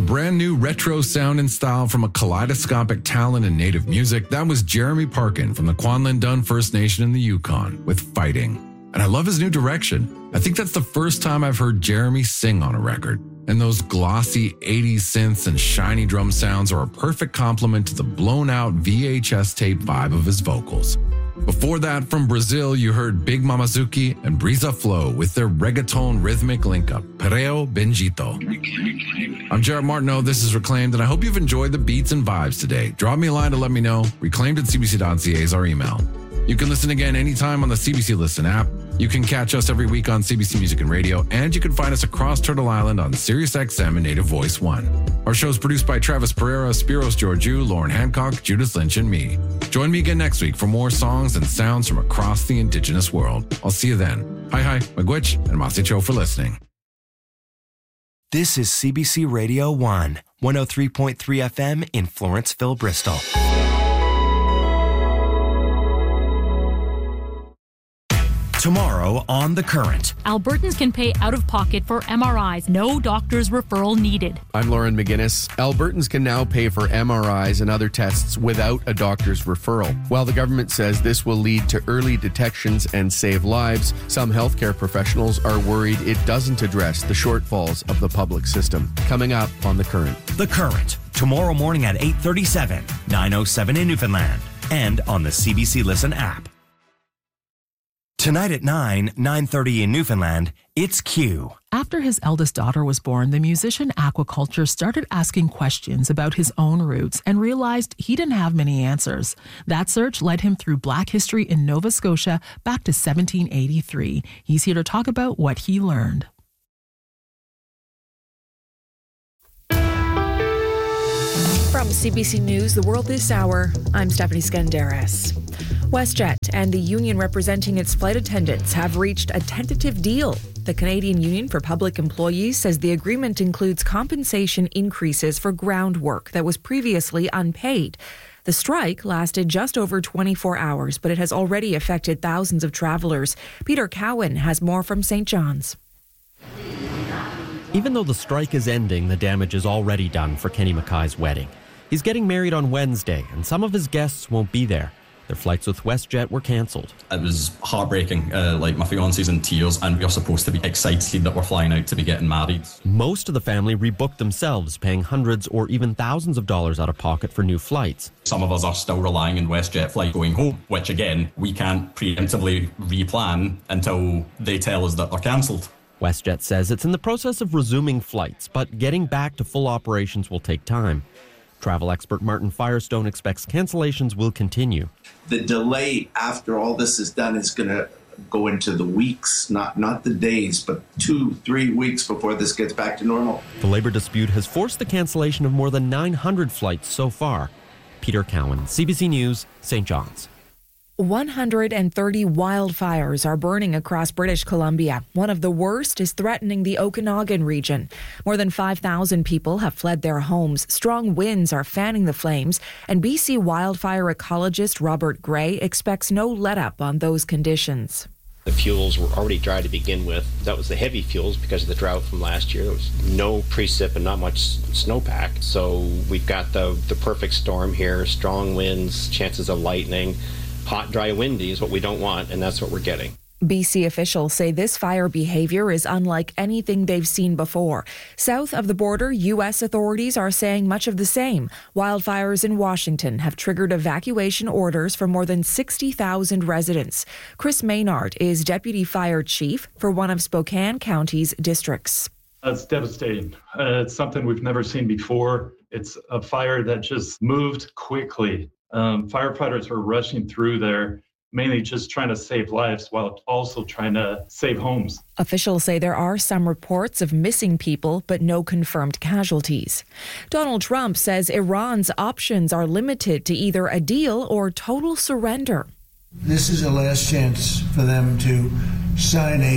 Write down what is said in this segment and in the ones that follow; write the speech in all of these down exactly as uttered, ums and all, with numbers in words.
brand new retro sound and style from a kaleidoscopic talent in native music, that was Jeremy Parkin from the Kwanlin Dun First Nation in the Yukon with Fighting. And I love his new direction. I think that's the first time I've heard Jeremy sing on a record. And those glossy eighties synths and shiny drum sounds are a perfect complement to the blown-out V H S tape vibe of his vocals. Before that, from Brazil, you heard Big Mamazuki and Brisa Flow with their reggaeton rhythmic link-up, Perreo Benjito. I'm Jared Martineau, this is Reclaimed, and I hope you've enjoyed the beats and vibes today. Drop me a line to let me know. Reclaimed at c b c dot c a is our email. You can listen again anytime on the C B C Listen app. You can catch us every week on C B C Music and Radio, and you can find us across Turtle Island on SiriusXM and Native Voice one. Our show is produced by Travis Pereira, Spiros Georgiou, Lauren Hancock, Judith Lynch, and me. Join me again next week for more songs and sounds from across the Indigenous world. I'll see you then. Hi, hi, Magwitch, and Masicho for listening. This is C B C Radio one, one oh three point three F M in Florenceville, Bristol. Tomorrow on The Current. Albertans can pay out of pocket for M R Is. No doctor's referral needed. I'm Lauren McGinnis. Albertans can now pay for M R Is and other tests without a doctor's referral. While the government says this will lead to early detections and save lives, some healthcare professionals are worried it doesn't address the shortfalls of the public system. Coming up on The Current. The Current. Tomorrow morning at eight thirty-seven, nine oh seven in Newfoundland, and on the C B C Listen app. Tonight at nine, nine thirty in Newfoundland, it's Q. After his eldest daughter was born, the musician Aquaculture started asking questions about his own roots and realized he didn't have many answers. That search led him through Black history in Nova Scotia back to seventeen eighty-three. He's here to talk about what he learned. From C B C News, The World This Hour, I'm Stephanie Skandaris. WestJet and the union representing its flight attendants have reached a tentative deal. The Canadian Union for Public Employees says the agreement includes compensation increases for ground work that was previously unpaid. The strike lasted just over twenty-four hours, but it has already affected thousands of travelers. Peter Cowan has more from Saint John's. Even though the strike is ending, the damage is already done for Kenny Mackay's wedding. He's getting married on Wednesday, and some of his guests won't be there. Their flights with WestJet were cancelled. It was heartbreaking. Uh, like, my fiance's in tears, and we're supposed to be excited that we're flying out to be getting married. Most of the family rebooked themselves, paying hundreds or even thousands of dollars out of pocket for new flights. Some of us are still relying on WestJet flight going home, which, again, we can't preemptively replan until they tell us that they're cancelled. WestJet says it's in the process of resuming flights, but getting back to full operations will take time. Travel expert Martin Firestone expects cancellations will continue. The delay after all this is done is going to go into the weeks, not not the days, but two, three weeks before this gets back to normal. The labor dispute has forced the cancellation of more than nine hundred flights so far. Peter Cowan, C B C News, Saint John's. one hundred thirty wildfires are burning across British Columbia. One of the worst is threatening the Okanagan region. More than five thousand people have fled their homes. Strong winds are fanning the flames, and B C wildfire ecologist Robert Gray expects no let-up on those conditions. The fuels were already dry to begin with. That was the heavy fuels because of the drought from last year. There was no precip and not much snowpack. So we've got the, the perfect storm here, strong winds, chances of lightning. Hot, dry, windy is what we don't want, and that's what we're getting. B C officials say this fire behavior is unlike anything they've seen before. South of the border, U S authorities are saying much of the same. Wildfires in Washington have triggered evacuation orders for more than sixty thousand residents. Chris Maynard is Deputy Fire Chief for one of Spokane County's districts. It's devastating. Uh, it's something we've never seen before. It's a fire that just moved quickly. Um, firefighters were rushing through there, mainly just trying to save lives while also trying to save homes. Officials say there are some reports of missing people, but no confirmed casualties. Donald Trump says Iran's options are limited to either a deal or total surrender. This is a last chance for them to sign a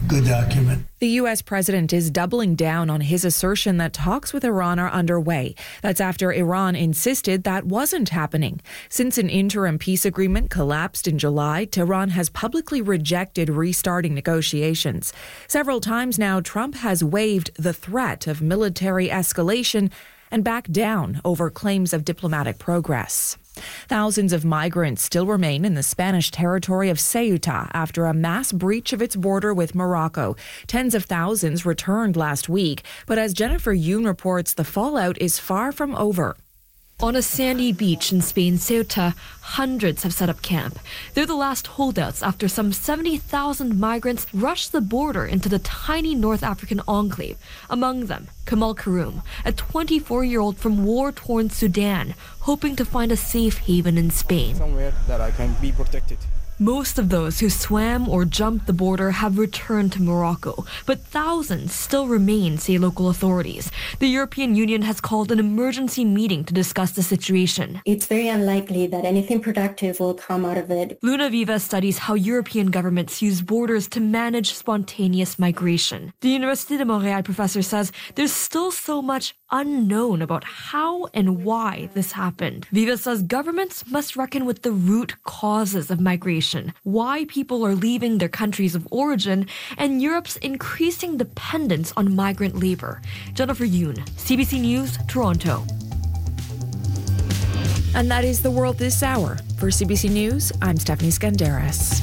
good document. The U S president is doubling down on his assertion that talks with Iran are underway. That's after Iran insisted that wasn't happening. Since an interim peace agreement collapsed in July, Tehran has publicly rejected restarting negotiations. Several times now, Trump has waived the threat of military escalation and backed down over claims of diplomatic progress. Thousands of migrants still remain in the Spanish territory of Ceuta after a mass breach of its border with Morocco. Tens of thousands returned last week, but as Jennifer Yoon reports, the fallout is far from over. On a sandy beach in Spain's Ceuta, hundreds have set up camp. They're the last holdouts after some seventy thousand migrants rushed the border into the tiny North African enclave. Among them, Kamal Karoum, a twenty-four-year-old from war-torn Sudan, hoping to find a safe haven in Spain. Somewhere that I can be protected. Most of those who swam or jumped the border have returned to Morocco, but thousands still remain, say local authorities. The European Union has called an emergency meeting to discuss the situation. It's very unlikely that anything productive will come out of it. Luna Viva studies how European governments use borders to manage spontaneous migration. The Université de Montréal professor says there's still so much unknown about how and why this happened. Viva says governments must reckon with the root causes of migration, why people are leaving their countries of origin, and Europe's increasing dependence on migrant labor. Jennifer Yoon, C B C News, Toronto. And that is the world this hour. For C B C News, I'm Stephanie Skandaris.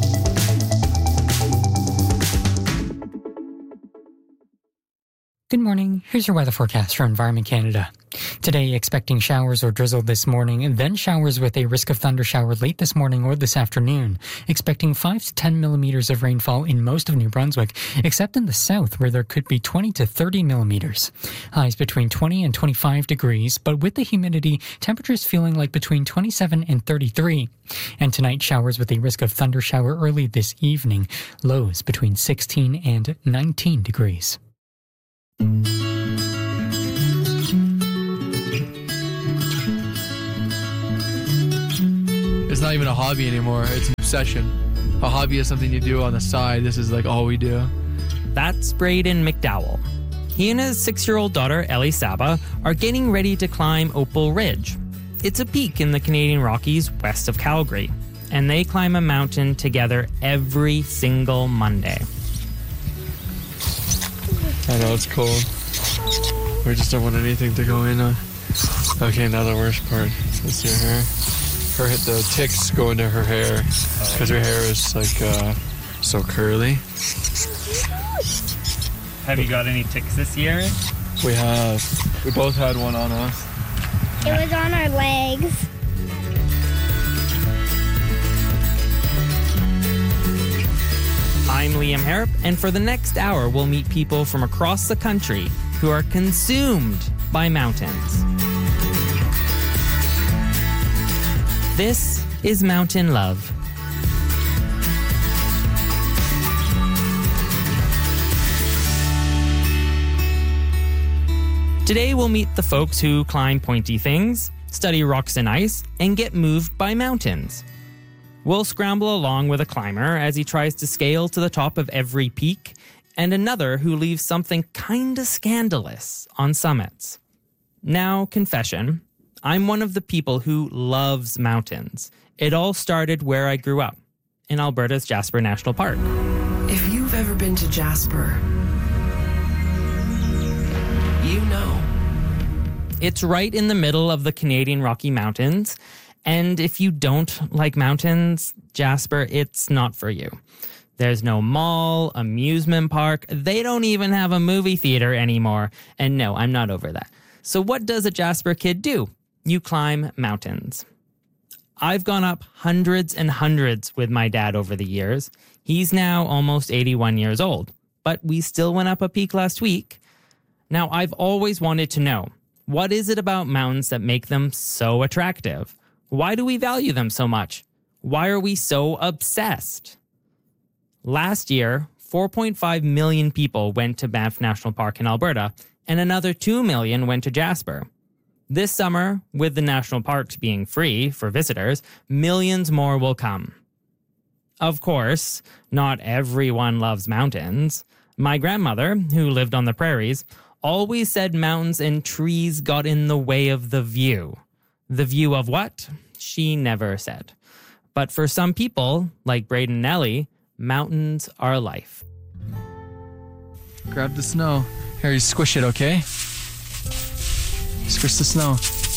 Good morning. Here's your weather forecast for Environment Canada. Today, expecting showers or drizzle this morning, and then showers with a risk of thunder shower late this morning or this afternoon. Expecting five to ten millimeters of rainfall in most of New Brunswick, except in the south where there could be twenty to thirty millimeters. Highs between twenty and twenty-five degrees, but with the humidity, temperatures feeling like between twenty-seven and thirty-three. And tonight, showers with a risk of thunder shower early this evening. Lows between sixteen and nineteen degrees. It's not even a hobby anymore. It's an obsession. A hobby is something you do on the side. This is like all we do. That's Braden McDowell. He and his six-year-old daughter, Ellie Saba, are getting ready to climb Opal Ridge. It's a peak in the Canadian Rockies west of Calgary, and they climb a mountain together every single Monday. I know, it's cold. We just don't want anything to go in on. Okay, now the worst part. It's your hair. Her, the ticks go into her hair because her hair is like uh, so curly. Have you got any ticks this year? We have. We both had one on us. It was on our legs. I'm Liam Harrop, and for the next hour, we'll meet people from across the country who are consumed by mountains. This is Mountain Love. Today, we'll meet the folks who climb pointy things, study rocks and ice, and get moved by mountains. We'll scramble along with a climber as he tries to scale to the top of every peak, and another who leaves something kinda scandalous on summits. Now, confession, I'm one of the people who loves mountains. It all started where I grew up, in Alberta's Jasper National Park. If you've ever been to Jasper, you know. It's right in the middle of the Canadian Rocky Mountains, and if you don't like mountains, Jasper, it's not for you. There's no mall, amusement park. They don't even have a movie theater anymore. And no, I'm not over that. So what does a Jasper kid do? You climb mountains. I've gone up hundreds and hundreds with my dad over the years. He's now almost eighty-one years old, but we still went up a peak last week. Now, I've always wanted to know, what is it about mountains that make them so attractive? Why do we value them so much? Why are we so obsessed? Last year, four point five million people went to Banff National Park in Alberta, and another two million went to Jasper. This summer, with the national parks being free for visitors, millions more will come. Of course, not everyone loves mountains. My grandmother, who lived on the prairies, always said mountains and trees got in the way of the view. The view of what? She never said. But for some people, like Braden and Ellie, mountains are life. Grab the snow. Here, you squish it, okay? Squish the snow.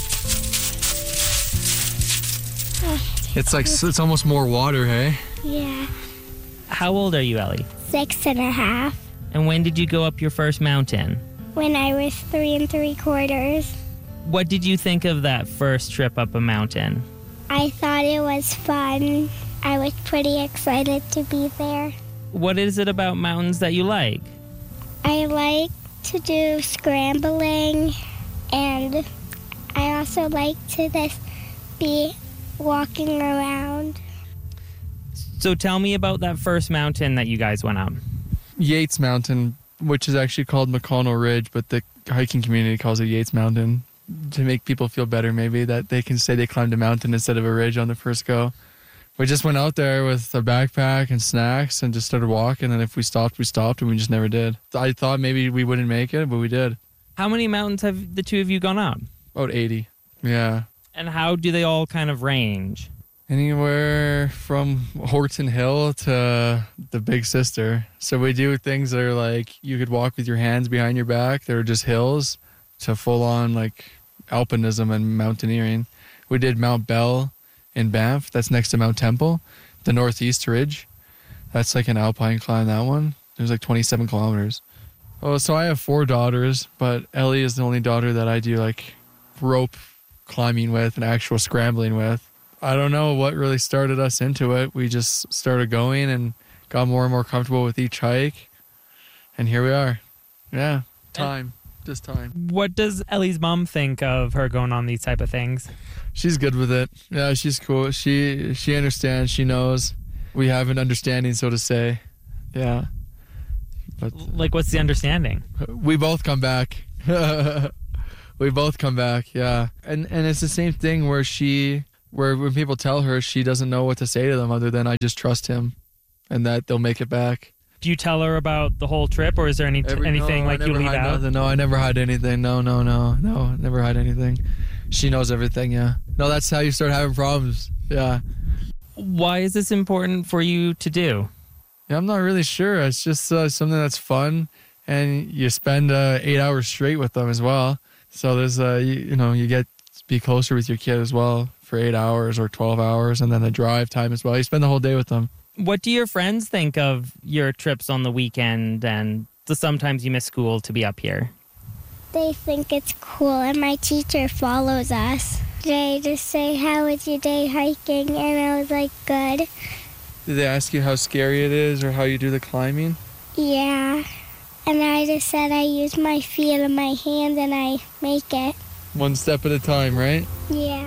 It's like, it's almost more water, hey? Yeah. How old are you, Ellie? Six and a half. And when did you go up your first mountain? When I was three and three quarters. What did you think of that first trip up a mountain? I thought it was fun. I was pretty excited to be there. What is it about mountains that you like? I like to do scrambling, and I also like to just be walking around. So tell me about that first mountain that you guys went up. Yates Mountain, which is actually called McConnell Ridge, but the hiking community calls it Yates Mountain to make people feel better, maybe, that they can say they climbed a mountain instead of a ridge on the first go. We just went out there with a backpack and snacks and just started walking, and if we stopped, we stopped, and we just never did. I thought maybe we wouldn't make it, but we did. How many mountains have the two of you gone up? About eighty, yeah. And how do they all kind of range? Anywhere from Horton Hill to the Big Sister. So we do things that are like you could walk with your hands behind your back. They're just hills to full on like alpinism and mountaineering. We did Mount Bell in Banff. That's next to Mount Temple. The Northeast Ridge. That's like an alpine climb, that one. It was like twenty-seven kilometers. Oh, so I have four daughters, but Ellie is the only daughter that I do like rope climbing with and actual scrambling with. I don't know what really started us into it. We just started going and got more and more comfortable with each hike. And here we are. Yeah, time. Just time. What does Ellie's mom think of her going on these type of things? She's good with it. Yeah, she's cool. She she understands. She knows. We have an understanding, so to say. Yeah. But like, what's the understanding? We both come back. We both come back, yeah. And and it's the same thing where she... where when people tell her, she doesn't know what to say to them other than I just trust him and that they'll make it back. Do you tell her about the whole trip, or is there any Every, anything no, like you leave hide out? Nothing. No, I never hide anything. No, no, no, no, never hide anything. She knows everything, yeah. No, that's how you start having problems, yeah. Why is this important for you to do? Yeah, I'm not really sure. It's just uh, something that's fun, and you spend uh, eight hours straight with them as well. So there's, uh, you, you know, you get to be closer with your kid as well. For eight hours or twelve hours, and then the drive time as well. You spend the whole day with them. What do your friends think of your trips on the weekend and the sometimes you miss school to be up here? They think it's cool, and my teacher follows us. They just say, how was your day hiking? And I was like, good. Did they ask you how scary it is or how you do the climbing? Yeah. And I just said I use my feet and my hands and I make it. One step at a time, right? Yeah.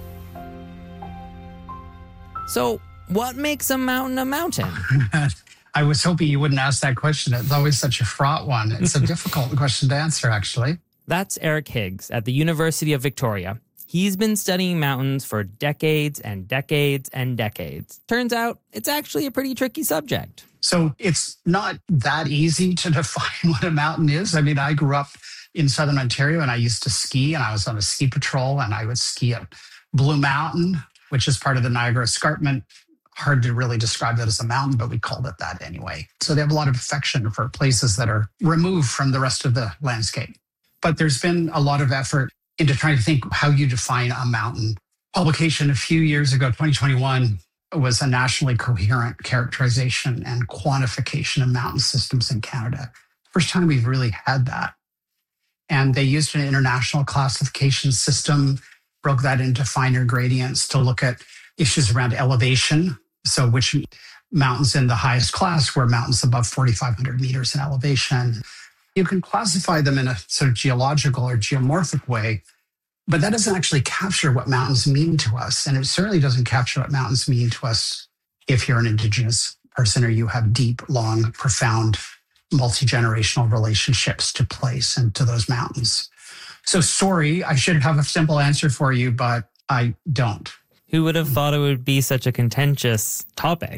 So, what makes a mountain a mountain? I was hoping you wouldn't ask that question. It's always such a fraught one. It's a difficult question to answer, actually. That's Eric Higgs at the University of Victoria. He's been studying mountains for decades and decades and decades. Turns out, it's actually a pretty tricky subject. So, it's not that easy to define what a mountain is. I mean, I grew up in Southern Ontario, and I used to ski, and I was on a ski patrol, and I would ski at Blue Mountain, which is part of the Niagara Escarpment. Hard to really describe that as a mountain, but we called it that anyway. So they have a lot of affection for places that are removed from the rest of the landscape. But there's been a lot of effort into trying to think how you define a mountain. Publication a few years ago, twenty twenty-one, was a nationally coherent characterization and quantification of mountain systems in Canada. First time we've really had that. And they used an international classification system, broke that into finer gradients to look at issues around elevation. So which mountains in the highest class were mountains above forty-five hundred meters in elevation. You can classify them in a sort of geological or geomorphic way, but that doesn't actually capture what mountains mean to us. And it certainly doesn't capture what mountains mean to us if you're an Indigenous person or you have deep, long, profound, multi-generational relationships to place and to those mountains. So sorry, I should have a simple answer for you, but I don't. Who would have thought it would be such a contentious topic?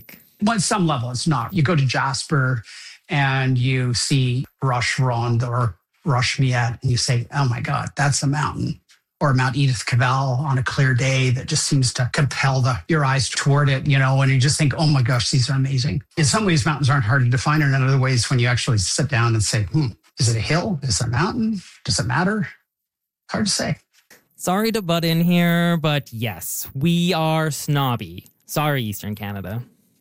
Well, at some level, it's not. You go to Jasper and you see Roche Ronde or Roche Miette, and you say, oh my God, that's a mountain. Or Mount Edith Cavell on a clear day that just seems to compel the, your eyes toward it, you know, and you just think, oh my gosh, these are amazing. In some ways, mountains aren't hard to define, and in other ways, when you actually sit down and say, hmm, is it a hill? Is it a mountain? Does it matter? Hard to say. Sorry to butt in here, but yes, we are snobby. Sorry, Eastern Canada.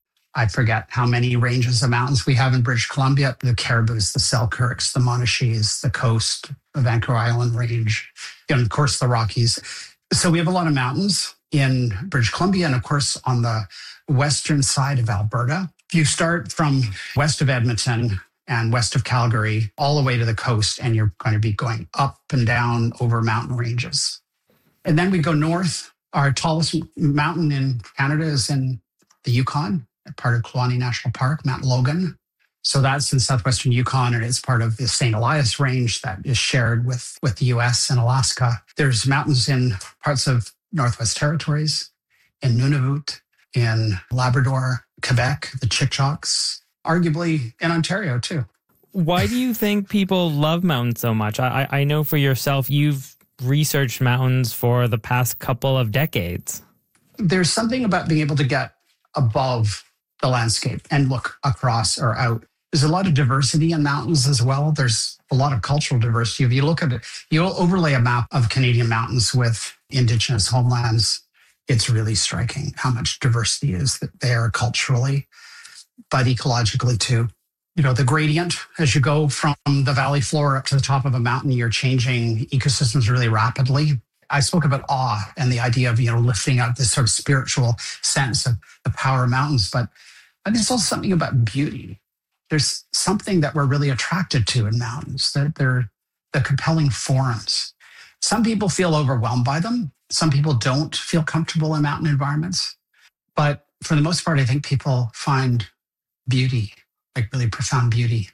I forget how many ranges of mountains we have in British Columbia. The Caribous, the Selkirks, the Monashis, the coast, the Vancouver Island Range, and of course the Rockies. So we have a lot of mountains in British Columbia and of course on the western side of Alberta. If you start from west of Edmonton and west of Calgary all the way to the coast, and you're going to be going up and down over mountain ranges. And then we go north. Our tallest mountain in Canada is in the Yukon, part of Kluane National Park, Mount Logan. So that's in southwestern Yukon, and it's part of the Saint Elias Range that is shared with, with the U S and Alaska. There's mountains in parts of Northwest Territories, in Nunavut, in Labrador, Quebec, the Chickasaws, arguably in Ontario too. Why do you think people love mountains so much? I, I know for yourself, you've researched mountains for the past couple of decades. There's something about being able to get above the landscape and look across or out. There's a lot of diversity in mountains as well. There's a lot of cultural diversity. If you look at it, you overlay a map of Canadian mountains with Indigenous homelands, it's really striking how much diversity is there culturally, but ecologically too. You know, the gradient, as you go from the valley floor up to the top of a mountain, you're changing ecosystems really rapidly. I spoke about awe and the idea of, you know, lifting up this sort of spiritual sense of the power of mountains, but there's also something about beauty. There's something that we're really attracted to in mountains, that they're the compelling forms. Some people feel overwhelmed by them. Some people don't feel comfortable in mountain environments. But for the most part, I think people find beauty, like really profound beauty.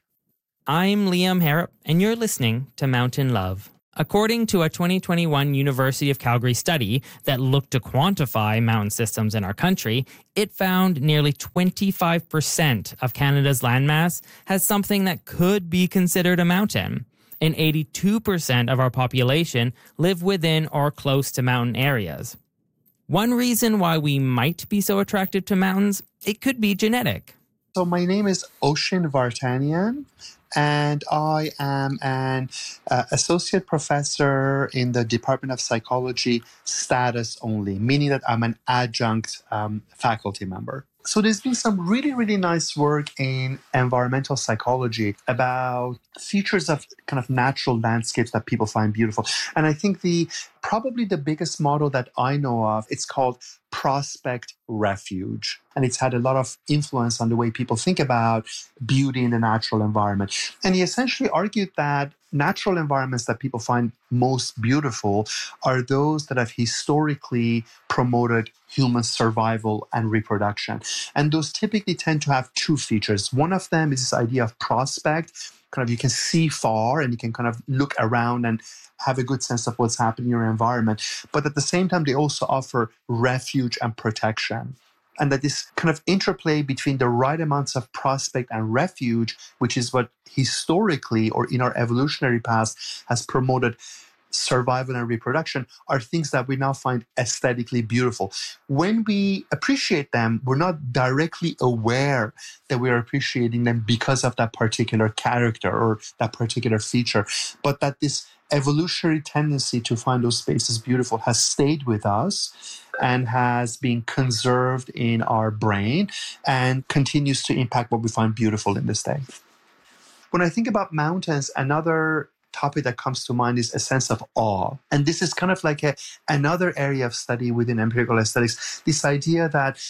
I'm Liam Harrop, and you're listening to Mountain Love. According to a twenty twenty-one University of Calgary study that looked to quantify mountain systems in our country, it found nearly twenty-five percent of Canada's landmass has something that could be considered a mountain, and eighty-two percent of our population live within or close to mountain areas. One reason why we might be so attracted to mountains, it could be genetic. So my name is Oshin Vartanian, and I am an uh, associate professor in the Department of Psychology, status only, meaning that I'm an adjunct um, faculty member. So there's been some really, really nice work in environmental psychology about features of kind of natural landscapes that people find beautiful. And I think the probably the biggest model that I know of, it's called prospect refuge. And it's had a lot of influence on the way people think about beauty in the natural environment. And he essentially argued that natural environments that people find most beautiful are those that have historically promoted human survival and reproduction. And those typically tend to have two features. One of them is this idea of prospect, kind of you can see far and you can kind of look around and have a good sense of what's happening in your environment. But at the same time, they also offer refuge and protection. And that this kind of interplay between the right amounts of prospect and refuge, which is what historically or in our evolutionary past has promoted survival and reproduction, are things that we now find aesthetically beautiful. When we appreciate them, we're not directly aware that we are appreciating them because of that particular character or that particular feature, but that this evolutionary tendency to find those spaces beautiful has stayed with us and has been conserved in our brain and continues to impact what we find beautiful in this day. When I think about mountains, another topic that comes to mind is a sense of awe. And this is kind of like a, another area of study within empirical aesthetics, this idea that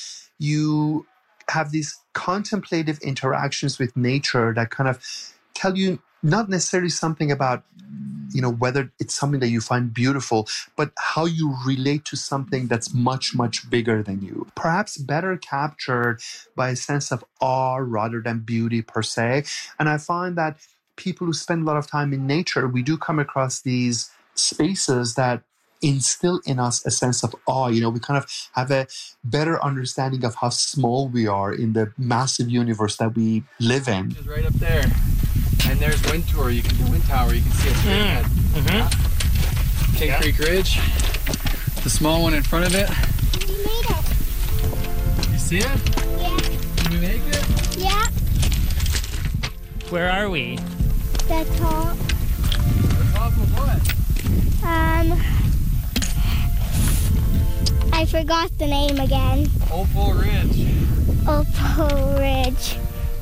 you have these contemplative interactions with nature that kind of tell you not necessarily something about, you know, whether it's something that you find beautiful, but how you relate to something that's much, much bigger than you. Perhaps better captured by a sense of awe rather than beauty per se. And I find that people who spend a lot of time in nature, we do come across these spaces that instill in us a sense of awe. You know, we kind of have a better understanding of how small we are in the massive universe that we live in. It's right up there. And there's Wind Tower. You can do Wind Tower. You can see it straight ahead. Mm-hmm. Yeah. King yeah. Creek Ridge. The small one in front of it. We made it. You see it? Yeah. Did we make it? Yeah. Where are we? The top. The top of what? Um, I forgot the name again. Opal Ridge. Opal Ridge.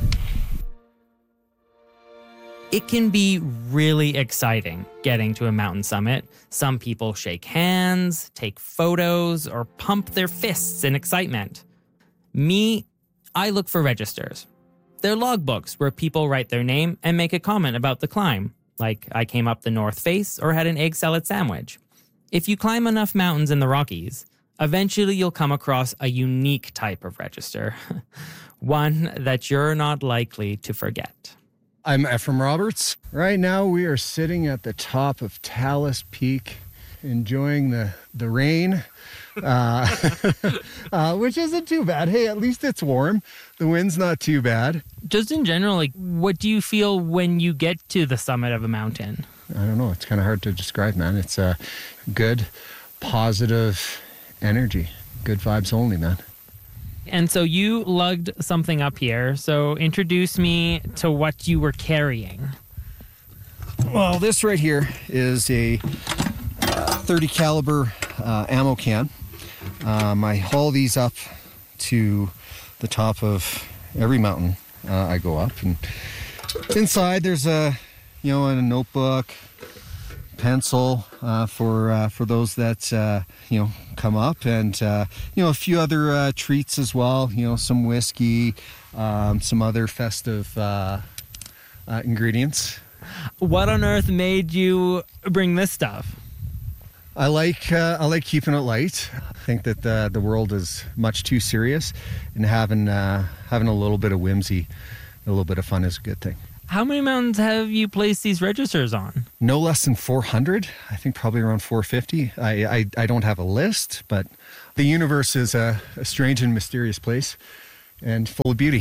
It can be really exciting getting to a mountain summit. Some people shake hands, take photos, or pump their fists in excitement. Me, I look for registers. They're logbooks where people write their name and make a comment about the climb, like I came up the North Face or had an egg salad sandwich. If you climb enough mountains in the Rockies, eventually you'll come across a unique type of register, one that you're not likely to forget. I'm Ephraim Roberts. Right now we are sitting at the top of Talus Peak, enjoying the, the rain, uh, uh, which isn't too bad. Hey, at least it's warm. The wind's not too bad. Just in general, like, what do you feel when you get to the summit of a mountain? I don't know. It's kind of hard to describe, man. It's a good, positive energy. Good vibes only, man. And so you lugged something up here. So introduce me to what you were carrying. Well, this right here is a uh, thirty caliber uh, ammo can. Um, I haul these up to the top of every mountain uh, I go up, and inside there's a, you know, a notebook, pencil uh, for uh, for those that uh, you know come up, and uh, you know a few other uh, treats as well. You know, some whiskey, um, some other festive uh, uh, ingredients. What on earth made you bring this stuff? I like uh, I like keeping it light. I think that the the world is much too serious, and having uh, having a little bit of whimsy, a little bit of fun is a good thing. How many mountains have you placed these registers on? No less than four hundred. I think probably around four fifty. I, I, I don't have a list, but the universe is a, a strange and mysterious place and full of beauty.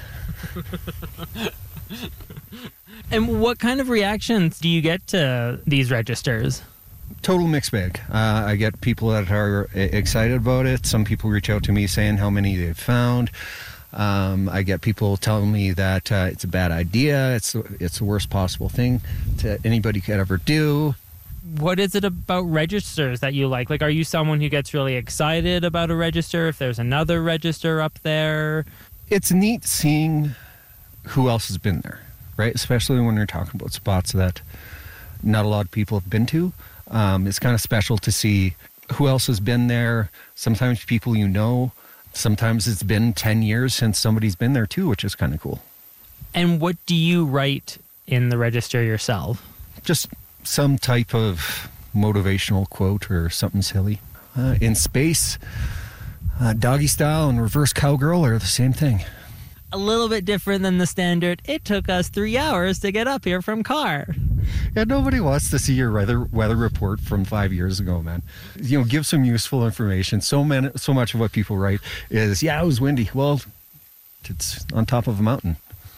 And what kind of reactions do you get to these registers? Total mixed bag. Uh, I get people that are excited about it. Some people reach out to me saying how many they've found. Um, I get people telling me that uh, it's a bad idea. It's it's the worst possible thing that anybody could ever do. What is it about registers that you like? Like, are you someone who gets really excited about a register if there's another register up there? It's neat seeing who else has been there, right? Especially when you're talking about spots that not a lot of people have been to. Um, it's kind of special to see who else has been there. Sometimes people you know. Sometimes it's been ten years since somebody's been there too, which is kind of cool. And what do you write in the register yourself? Just some type of motivational quote or something silly. Uh, in space, uh, doggy style and reverse cowgirl are the same thing. A little bit different than the standard, it took us three hours to get up here from car. Yeah, nobody wants to see your weather weather report from five years ago, man. You know, give some useful information. So many, so much of what people write is, yeah, it was windy. Well, it's on top of a mountain.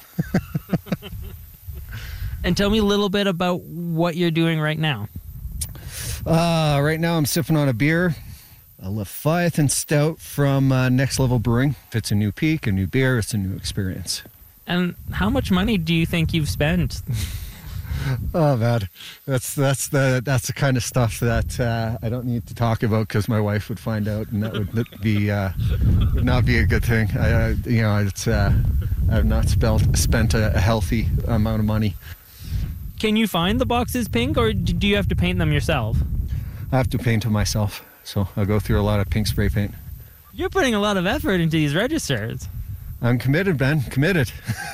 And tell me a little bit about what you're doing right now. Uh, right now I'm sipping on a beer. A Leviathan Stout from uh, Next Level Brewing. If it's a new peak, a new beer, it's a new experience. And how much money do you think you've spent? Oh man, that's that's the that's the kind of stuff that uh, I don't need to talk about because my wife would find out, and that would be uh, would not be a good thing. I, uh, you know, it's uh, I have not spent spent a, a healthy amount of money. Can you find the boxes pink, or do you have to paint them yourself? I have to paint them myself. So I'll go through a lot of pink spray paint. You're putting a lot of effort into these registers. I'm committed, Ben. Committed.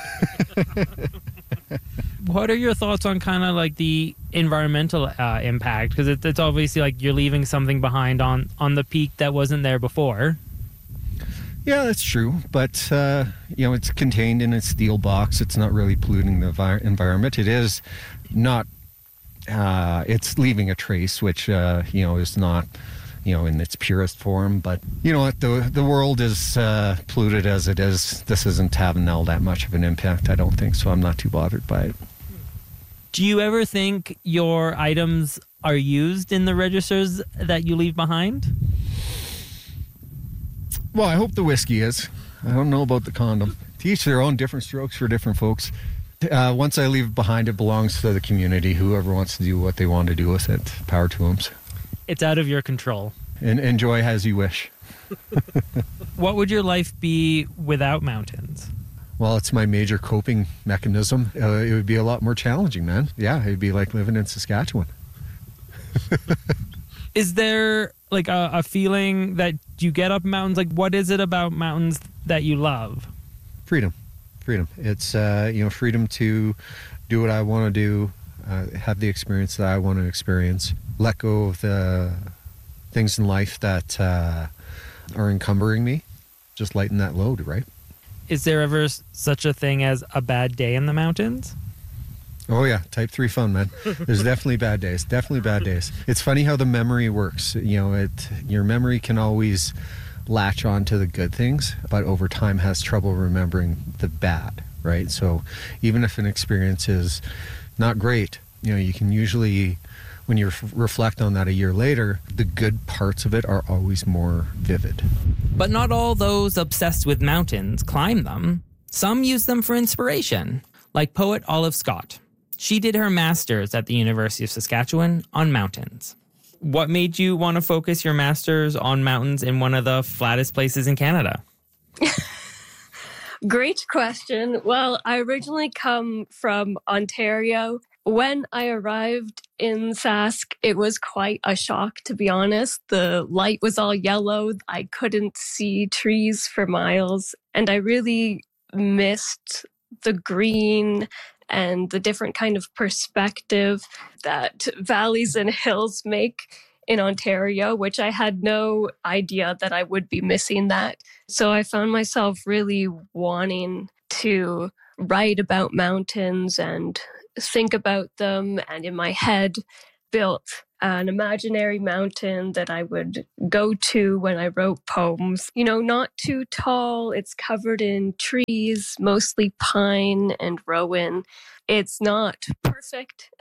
What are your thoughts on kind of like the environmental uh, impact? Because it, it's obviously like you're leaving something behind on, on the peak that wasn't there before. Yeah, that's true. But, uh, you know, it's contained in a steel box. It's not really polluting the vi- environment. It is not Uh, it's leaving a trace, which, uh, you know, is not, you know, in its purest form. But you know what? The, the world is uh, polluted as it is. This isn't having all that much of an impact, I don't think, so I'm not too bothered by it. Do you ever think your items are used in the registers that you leave behind? Well, I hope the whiskey is. I don't know about the condom. To each their own, different strokes for different folks. Uh, once I leave it behind, it belongs to the community. Whoever wants to do what they want to do with it, power to them. It's out of your control. And enjoy as you wish. What would your life be without mountains? Well, it's my major coping mechanism. Uh, it would be a lot more challenging, man. Yeah, it'd be like living in Saskatchewan. Is there like a, a feeling that you get up mountains? Like, what is it about mountains that you love? Freedom. Freedom. It's, uh, you know, freedom to do what I want to do, uh, have the experience that I want to experience, let go of the things in life that uh, are encumbering me, just lighten that load, right? Is there ever such a thing as a bad day in the mountains? Oh yeah, type three fun, man. There's definitely bad days, definitely bad days. It's funny how the memory works. You know, it your memory can always latch on to the good things, but over time has trouble remembering the bad, right? So even if an experience is not great, you know, you can usually, when you reflect on that a year later, the good parts of it are always more vivid. But not all those obsessed with mountains climb them. Some use them for inspiration, like poet Olive Scott. She did her master's at the University of Saskatchewan on mountains. What made you want to focus your master's on mountains in one of the flattest places in Canada? Great question. Well, I originally come from Ontario. When I arrived in Sask, it was quite a shock, to be honest. The light was all yellow. I couldn't see trees for miles. And I really missed the green and the different kind of perspective that valleys and hills make in Ontario, which I had no idea that I would be missing that. So I found myself really wanting to write about mountains and think about them, and in my head built an imaginary mountain that I would go to when I wrote poems. You know, not too tall. It's covered in trees, mostly pine and rowan. It's not perfect.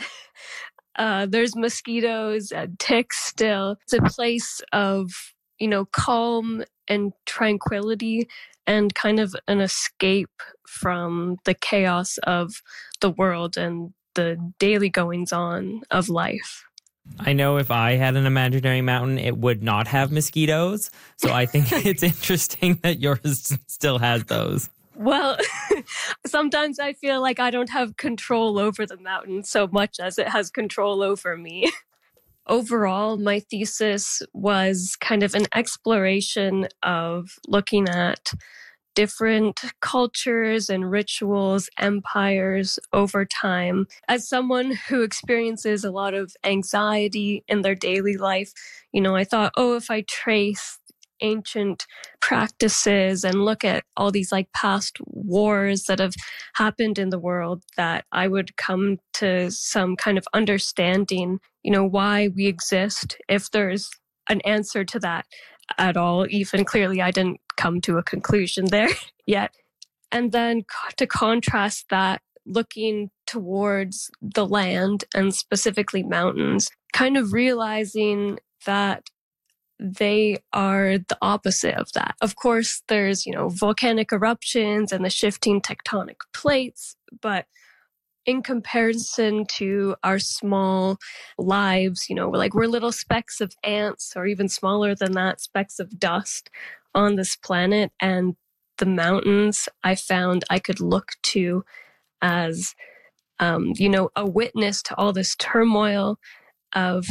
uh, there's mosquitoes and ticks still. It's a place of, you know, calm and tranquility and kind of an escape from the chaos of the world and the daily goings on of life. I know if I had an imaginary mountain, it would not have mosquitoes. So I think it's interesting that yours still has those. Well, sometimes I feel like I don't have control over the mountain so much as it has control over me. Overall, my thesis was kind of an exploration of looking at different cultures and rituals, empires over time. As someone who experiences a lot of anxiety in their daily life, you know, I thought, oh, if I trace ancient practices and look at all these like past wars that have happened in the world, that I would come to some kind of understanding, you know, why we exist, if there's an answer to that at all. Even clearly, I didn't come to a conclusion there yet. And then to contrast that, looking towards the land and specifically mountains, kind of realizing that they are the opposite of that. Of course, there's, you know, volcanic eruptions and the shifting tectonic plates, but in comparison to our small lives, you know, we're like we're little specks of ants, or even smaller than that, specks of dust on this planet. And the mountains I found I could look to as, um, you know, a witness to all this turmoil of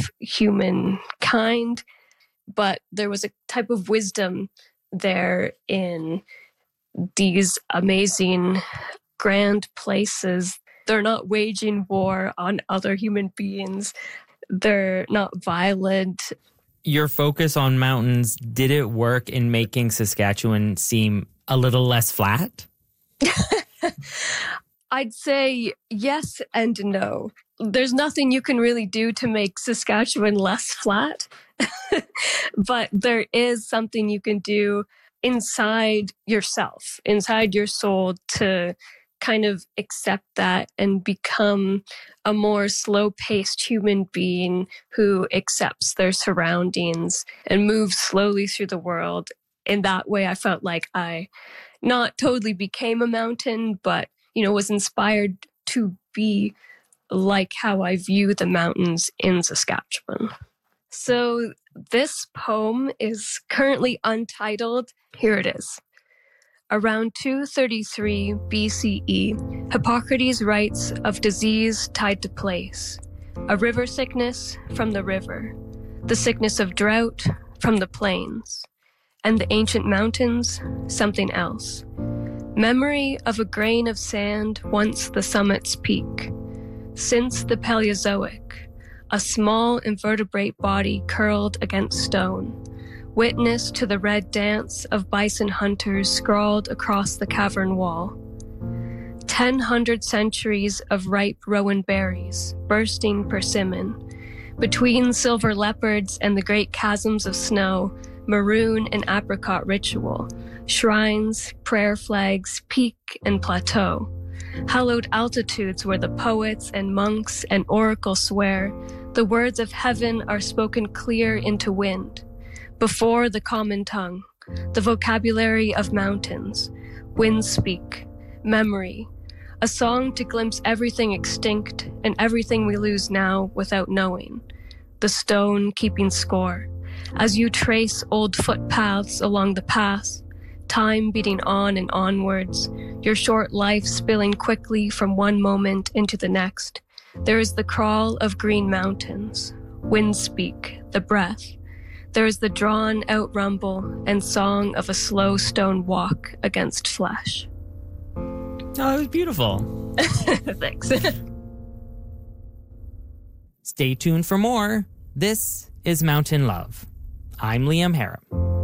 humankind. But there was a type of wisdom there in these amazing, grand places. They're not waging war on other human beings. They're not violent. Your focus on mountains, did it work in making Saskatchewan seem a little less flat? I'd say yes and no. There's nothing you can really do to make Saskatchewan less flat, but there is something you can do inside yourself, inside your soul, to kind of accept that and become a more slow-paced human being who accepts their surroundings and moves slowly through the world. In that way, I felt like I not totally became a mountain, but, you know, was inspired to be like how I view the mountains in Saskatchewan. So this poem is currently untitled. Here it is. Around two thirty-three B C E, Hippocrates writes of disease tied to place, a river sickness from the river, the sickness of drought from the plains, and the ancient mountains, something else. Memory of a grain of sand once the summit's peak. Since the Paleozoic, a small invertebrate body curled against stone, witness to the red dance of bison hunters scrawled across the cavern wall. Ten hundred centuries of ripe rowan berries, bursting persimmon. Between silver leopards and the great chasms of snow, maroon and apricot ritual, shrines, prayer flags, peak and plateau. Hallowed altitudes where the poets and monks and oracles swear the words of heaven are spoken clear into wind. Before the common tongue, the vocabulary of mountains, winds speak, memory, a song to glimpse everything extinct and everything we lose now without knowing, the stone keeping score. As you trace old footpaths along the path, time beating on and onwards, your short life spilling quickly from one moment into the next, there is the crawl of green mountains, winds speak, the breath. There is the drawn-out rumble and song of a slow stone walk against flesh. Oh, it was beautiful. Thanks. Stay tuned for more. This is Mountain Love. I'm Liam Harrim.